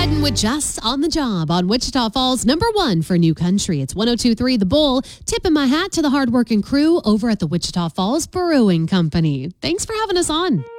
Riding with Jess on the job on Wichita Falls, #1 for New Country. It's 102.3 The Bull. Tipping my hat to the hardworking crew over at the Wichita Falls Brewing Company. Thanks for having us on.